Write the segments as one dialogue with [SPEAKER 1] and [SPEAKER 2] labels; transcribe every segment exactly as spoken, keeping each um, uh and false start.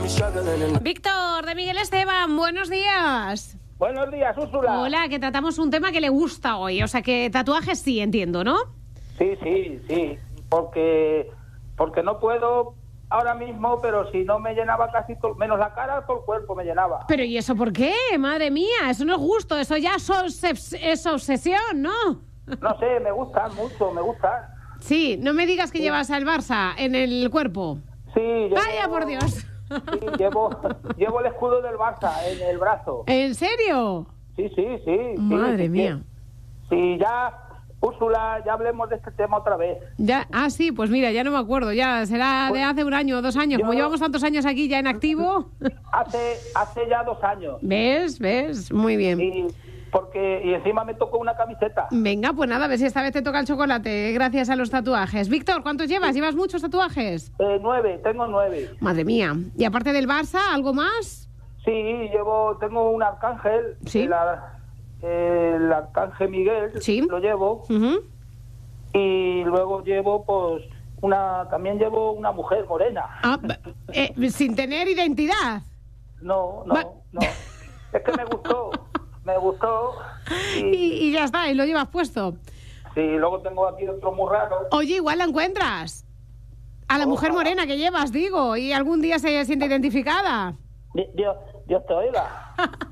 [SPEAKER 1] Víctor, de Miguel Esteban, buenos días.
[SPEAKER 2] Buenos días, Úrsula.
[SPEAKER 1] Hola, que tratamos un tema que le gusta hoy, o sea que tatuajes sí, entiendo, ¿no?
[SPEAKER 2] Sí, sí, sí, porque, porque no puedo ahora mismo, pero si no me llenaba casi todo, menos la cara, todo el cuerpo me llenaba.
[SPEAKER 1] Pero ¿y eso por qué? Madre mía, eso no es gusto, eso ya es, obses- es obsesión, ¿no?
[SPEAKER 2] No sé, me gustan mucho, me gustan.
[SPEAKER 1] Sí, no me digas que
[SPEAKER 2] Sí.
[SPEAKER 1] llevas al Barça en el cuerpo.
[SPEAKER 2] Sí, llevo,
[SPEAKER 1] Vaya por Dios.
[SPEAKER 2] Sí, llevo, llevo el escudo del Barça en el brazo.
[SPEAKER 1] ¿En serio?
[SPEAKER 2] Sí, sí, sí.
[SPEAKER 1] Madre
[SPEAKER 2] sí,
[SPEAKER 1] mía.
[SPEAKER 2] Sí, sí, ya, Úrsula, ya hablemos de este tema otra vez.
[SPEAKER 1] Ya, ah, sí, pues mira, ya no me acuerdo, ya será de
[SPEAKER 2] Pues,
[SPEAKER 1] hace un año o dos años,
[SPEAKER 2] yo-
[SPEAKER 1] como llevamos tantos años aquí ya en activo.
[SPEAKER 2] Hace, hace ya dos años.
[SPEAKER 1] ¿Ves? ¿Ves? Muy bien.
[SPEAKER 2] Y, porque, y encima me tocó una camiseta.
[SPEAKER 1] Venga, pues nada, a ver si esta vez te toca el chocolate, gracias a los tatuajes. Víctor, ¿cuántos llevas? ¿Llevas muchos tatuajes?
[SPEAKER 2] Eh, nueve, tengo nueve.
[SPEAKER 1] Madre mía. Y aparte del Barça, ¿algo más?
[SPEAKER 2] Sí, llevo, tengo un arcángel,
[SPEAKER 1] Sí.
[SPEAKER 2] el, ar- el arcángel Miguel,
[SPEAKER 1] Sí.
[SPEAKER 2] lo llevo,
[SPEAKER 1] Ujú.
[SPEAKER 2] y luego llevo, pues, una, también llevo una mujer morena.
[SPEAKER 1] Ah, eh, sin tener identidad.
[SPEAKER 2] No, no,
[SPEAKER 1] Va-
[SPEAKER 2] no. Es que me gustó, me gustó.
[SPEAKER 1] Y,
[SPEAKER 2] Y,
[SPEAKER 1] y ya está, y lo llevas puesto.
[SPEAKER 2] sí, luego tengo aquí otro muy raro.
[SPEAKER 1] Oye, igual la encuentras. A la mujer
[SPEAKER 2] Ojalá.
[SPEAKER 1] morena que llevas, digo, y algún día se siente identificada.
[SPEAKER 2] Di- Dios, Dios te oiga.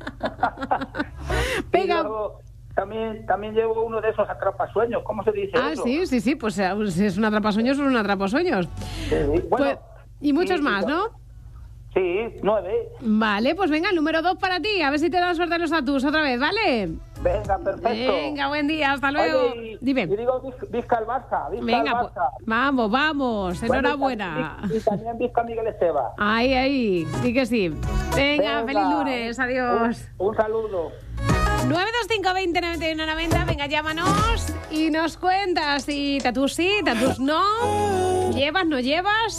[SPEAKER 2] Y
[SPEAKER 1] Venga.
[SPEAKER 2] luego también, también llevo uno de esos atrapasueños, ¿cómo se dice
[SPEAKER 1] Ah,
[SPEAKER 2] eso?
[SPEAKER 1] sí, sí, sí, pues eh, si es un atrapasueños, es un atrapasueños.
[SPEAKER 2] Sí, bueno,
[SPEAKER 1] Pues, y muchos
[SPEAKER 2] sí,
[SPEAKER 1] más,
[SPEAKER 2] sí,
[SPEAKER 1] ¿no?
[SPEAKER 2] Sí, nueve.
[SPEAKER 1] Vale, pues venga, el número dos para ti. A ver si te dan suerte en los tatus otra vez, ¿vale?
[SPEAKER 2] Venga, perfecto.
[SPEAKER 1] Venga, buen día, hasta luego.
[SPEAKER 2] Oye, y,
[SPEAKER 1] Dime.
[SPEAKER 2] y digo, Viz- Vizca el Barça, Vizca
[SPEAKER 1] Venga,
[SPEAKER 2] el
[SPEAKER 1] pues,
[SPEAKER 2] Barça.
[SPEAKER 1] vamos, vamos.
[SPEAKER 2] Bueno,
[SPEAKER 1] Enhorabuena.
[SPEAKER 2] Y, y también Vizca Miguel Esteban.
[SPEAKER 1] Ahí, ahí. Sí que sí. Venga,
[SPEAKER 2] Venga,
[SPEAKER 1] feliz lunes. Adiós.
[SPEAKER 2] Un, un saludo.
[SPEAKER 1] nueve dos cinco dos cero nueve uno nueve cero. Venga, llámanos y nos cuentas si tatus sí, tatus no. ¿Llevas, no llevas?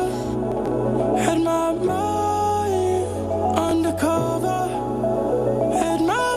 [SPEAKER 3] Had my mind undercover, had my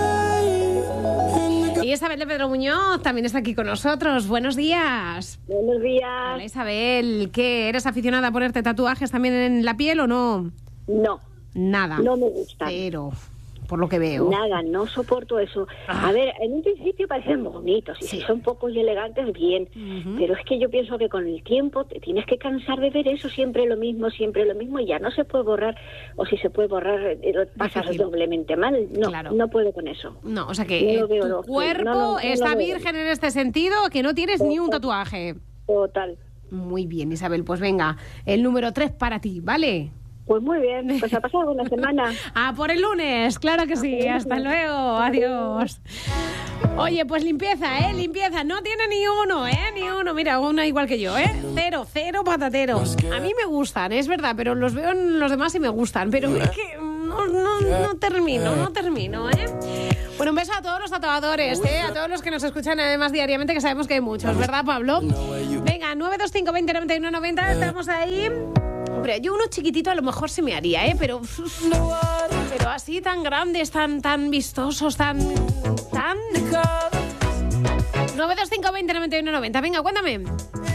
[SPEAKER 3] faith in the
[SPEAKER 1] Y Isabel de Pedro Muñoz también está aquí con nosotros. Buenos días.
[SPEAKER 4] Buenos días.
[SPEAKER 1] Hola, Isabel. ¿Qué? ¿Eres aficionada a ponerte tatuajes también en la piel o no?
[SPEAKER 4] No,
[SPEAKER 1] Nada.
[SPEAKER 4] no me gusta.
[SPEAKER 1] Cero, por lo que veo.
[SPEAKER 4] Nada, no soporto eso.
[SPEAKER 1] Ah.
[SPEAKER 4] A ver, en un principio parecen bonitos y
[SPEAKER 1] Sí.
[SPEAKER 4] si son pocos y elegantes, bien.
[SPEAKER 1] Ujú.
[SPEAKER 4] Pero es que yo pienso que con el tiempo te tienes que cansar de ver eso, siempre lo mismo, siempre lo mismo, y ya no se puede borrar, o si se puede borrar, eh, lo pasas
[SPEAKER 1] Difícil.
[SPEAKER 4] doblemente mal. No,
[SPEAKER 1] Claro.
[SPEAKER 4] no puedo con eso.
[SPEAKER 1] No, o sea que
[SPEAKER 4] No
[SPEAKER 1] eh,
[SPEAKER 4] lo veo,
[SPEAKER 1] tu
[SPEAKER 4] no,
[SPEAKER 1] cuerpo
[SPEAKER 4] no, no, no
[SPEAKER 1] está
[SPEAKER 4] lo veo.
[SPEAKER 1] virgen en este sentido, que no tienes ni un tatuaje.
[SPEAKER 4] Total.
[SPEAKER 1] Muy bien, Isabel. Pues venga, el número tres para ti, ¿vale?
[SPEAKER 4] Pues muy bien, pues ha pasado una semana.
[SPEAKER 1] Ah, por el lunes, claro que sí. Hasta luego, adiós. Oye, pues limpieza, ¿eh? Limpieza. No tiene ni uno, ¿eh? Ni uno. Mira, una igual que yo, ¿eh? Cero, cero patateros. A mí me gustan, es verdad, pero los veo en los demás y me gustan. Pero es que no, no, no termino, no termino, ¿eh? Bueno, un beso a todos los tatuadores, ¿eh? A todos los que nos escuchan además diariamente, que sabemos que hay muchos, ¿verdad, Pablo? Venga, nueve dos cinco dos cero nueve uno nueve cero, estamos ahí. Hombre, yo uno chiquitito a lo mejor se me haría, ¿eh? Pero, pero así tan grandes, tan, tan vistosos, tan... tan... nueve dos cinco dos cero nueve uno nueve cero. Venga, cuéntame.